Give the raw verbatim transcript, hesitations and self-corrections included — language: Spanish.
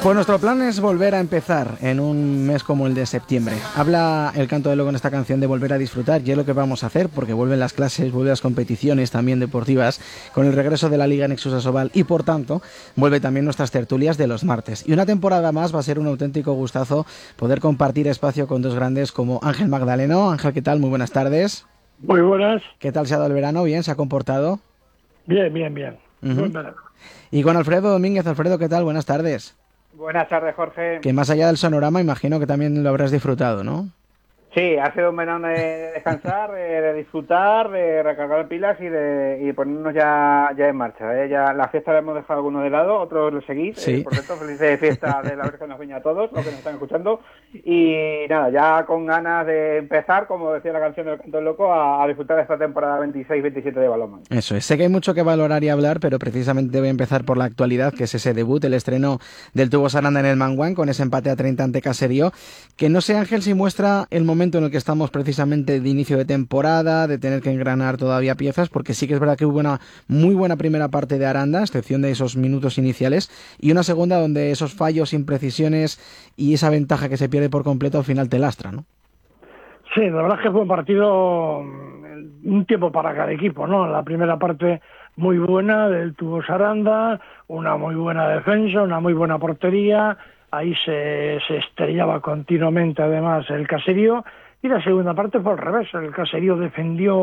Pues nuestro plan es volver a empezar en un mes como el de septiembre. Habla el Canto del Loco en esta canción de volver a disfrutar, y es lo que vamos a hacer, porque vuelven las clases, vuelven las competiciones también deportivas, con el regreso de la Liga Nexus Asobal, y por tanto, vuelve también nuestras tertulias de los martes. Y una temporada más va a ser un auténtico gustazo poder compartir espacio con dos grandes como Ángel Magdaleno. Ángel, ¿qué tal? Muy buenas tardes. Muy buenas. ¿Qué tal se ha dado el verano? ¿Bien? ¿Se ha comportado? Bien, bien, bien. Uh-huh. Buen verano. Y con Alfredo Domínguez. Alfredo, ¿qué tal? Buenas tardes. Buenas tardes, Jorge. Que más allá del sonorama, imagino que también lo habrás disfrutado, ¿no? Sí, ha sido un verano de descansar, de, de disfrutar, de recargar pilas y de y ponernos ya ya en marcha. ¿eh? Ya la fiesta la hemos dejado algunos de lado, otros lo seguís. Sí. Eh, por cierto, felices fiesta de la Virgen nos Viña a todos los que nos están escuchando. Y nada, ya con ganas de empezar, como decía la canción del Canto del Loco, a, a disfrutar de esta temporada veintiséis veintisiete de balonmano. Eso es. Sé que hay mucho que valorar y hablar, pero precisamente voy a empezar por la actualidad, que es ese debut, el estreno del Tubos Aranda en el Manguán, con ese empate a treinta ante Caserío. Que no sé, Ángel, si muestra el momento en el que estamos precisamente de inicio de temporada, de tener que engranar todavía piezas, porque sí que es verdad que hubo una muy buena primera parte de Aranda, a excepción de esos minutos iniciales, y una segunda donde esos fallos, imprecisiones y esa ventaja que se pierde por completo al final te lastra, ¿no? Sí, la verdad es que fue un partido, un tiempo para cada equipo, ¿no? La primera parte muy buena del Tubos Aranda, una muy buena defensa, una muy buena portería, ahí se, se estrellaba continuamente además el Caserío, y la segunda parte fue al revés, el Caserío defendió